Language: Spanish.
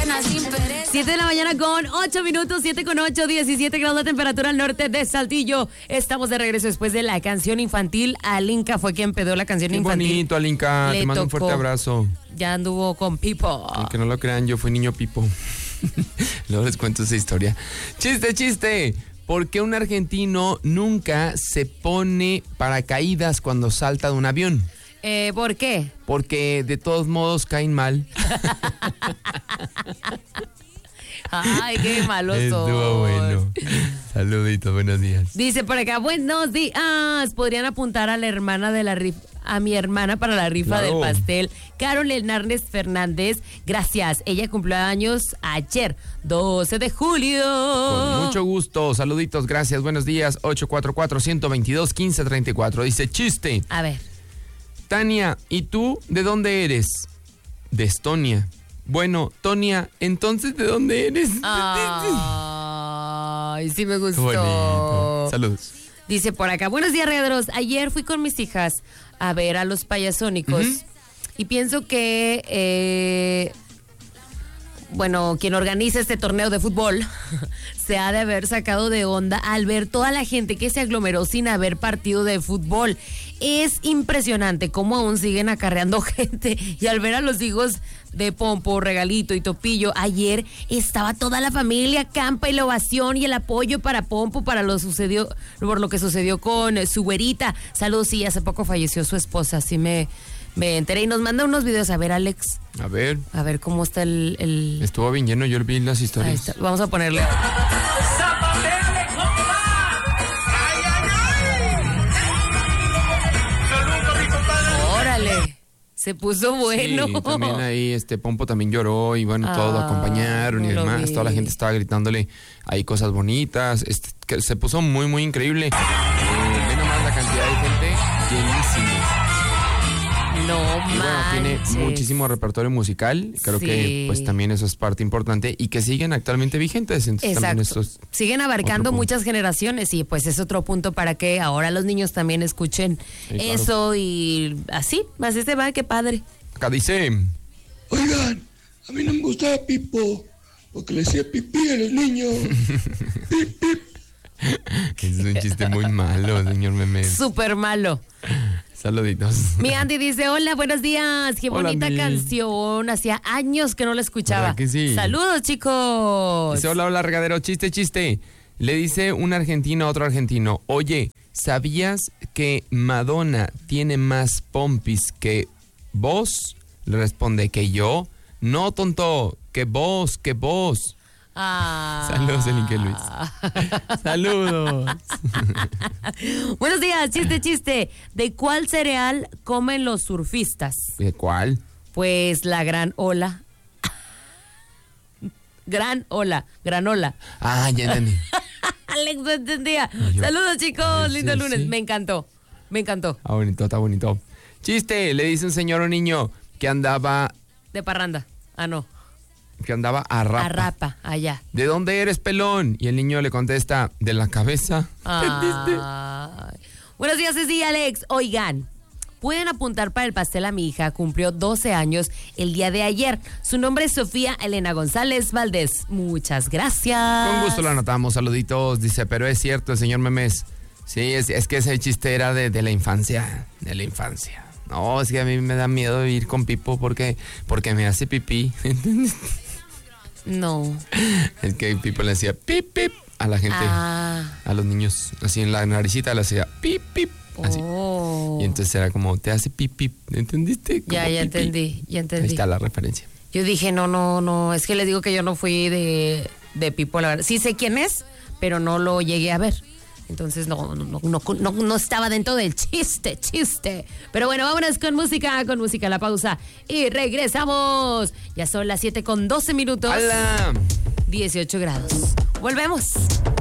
7 de la mañana con 8 minutos, 7 con 8, 17 grados de temperatura al norte de Saltillo. Estamos de regreso después de la canción infantil. Alinka fue quien pedó la canción infantil. Qué bonito, Alinka. Te mando un fuerte abrazo. Ya anduvo con Pipo. Aunque no lo crean, yo fui niño Pipo. Luego les cuento esa historia. ¡Chiste! ¿Por qué un argentino nunca se pone paracaídas cuando salta de un avión? ¿Por qué? Porque de todos modos caen mal. Ay, qué malo soy. Estuvo bueno. Saluditos, buenos días. Dice por acá, buenos días. Podrían apuntar a la hermana de la rifa, a mi hermana para la rifa del pastel, Carol Hernández Fernández. Gracias. Ella cumplió años ayer, 12 de julio. Con mucho gusto. Saluditos, gracias. Buenos días. 844-122-1534. Dice, chiste. A ver. Tania, ¿y tú de dónde eres? De Estonia. Bueno, Tonia, entonces ¿de dónde eres? Ay, sí me gustó. Bonito. Saludos. Dice por acá, buenos días, regaderos. Ayer fui con mis hijas a ver a los Payasónicos y pienso que, quien organiza este torneo de fútbol se ha de haber sacado de onda al ver toda la gente que se aglomeró sin haber partido de fútbol. Es impresionante cómo aún siguen acarreando gente, y al ver a los hijos de Pompo, Regalito y Topillo, ayer estaba toda la familia, campa y la ovación y el apoyo para Pompo por lo que sucedió con su güerita. Saludos, sí, hace poco falleció su esposa, así me enteré, y nos manda unos videos. A ver, Alex. A ver cómo está el... Estuvo bien lleno, yo vi las historias. Ahí está. Vamos a ponerle. Órale. Se puso bueno. Sí, también ahí Pompo también lloró y todo acompañaron y demás. Toda la gente estaba gritándole ahí cosas bonitas. Que se puso muy, muy increíble. Ve nomás la cantidad de gente llenísima. No manches. Tiene muchísimo repertorio musical. Creo que pues también eso es parte importante y que siguen actualmente vigentes. Entonces, exacto. Siguen abarcando muchas generaciones y pues es otro punto para que ahora los niños también escuchen eso, y así se va, qué padre. Acá dice, oigan, a mí no me gustaba Pipo porque le decía pipí a los niños. Pip, pip. Es un chiste muy malo, señor Memes. Súper malo. Saluditos. Mi Andy dice, hola, buenos días. Qué bonita canción. Hacía años que no la escuchaba. Que sí? Saludos, chicos. Dice, hola, regadero. Chiste. Le dice un argentino a otro argentino, oye, ¿sabías que Madonna tiene más pompis que vos? Le responde, ¿que yo? No, tonto, que vos. Saludos, Elinque Luis. Saludos. Buenos días, chiste. ¿De cuál cereal comen los surfistas? ¿De cuál? Pues la gran ola. Granola. Ah, ya entendí. Alex no entendía. Saludos, chicos. Lindo lunes. Sí. Me encantó. Está bonito. Chiste, le dice un señor a un niño que andaba... De parranda. Ah, no. Que andaba a rapa. Allá. ¿De dónde eres, pelón? Y el niño le contesta, de la cabeza. ¿Entendiste? Buenos días, Ceci y Alex. Oigan, pueden apuntar para el pastel a mi hija. Cumplió 12 años el día de ayer. Su nombre es Sofía Elena González Valdés. Muchas gracias. Con gusto lo anotamos. Saluditos. Dice, pero es cierto, el señor Memes. Sí, es que ese chiste era de la infancia. De la infancia. No, es que a mí me da miedo ir con Pipo porque me hace pipí. No. Es que Pipo le decía pip, pip a la gente, a los niños, así en la naricita le hacía pip, pip, así. Y entonces era como, te hace pip, pip, ¿entendiste? Como ya entendí. Ahí está la referencia. Yo dije, no, es que les digo que yo no fui de Pipo, la verdad. Sí sé quién es, pero no lo llegué a ver. Entonces no estaba dentro del chiste. Pero bueno, vámonos con música, la pausa y regresamos. Ya son las 7:12 minutos. ¡Hala! 18 grados. Volvemos.